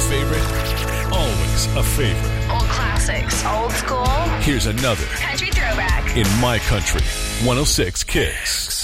favorite, always a favorite. Old classics, old school. Here's another Country throwback. in my country. 106 Kicks.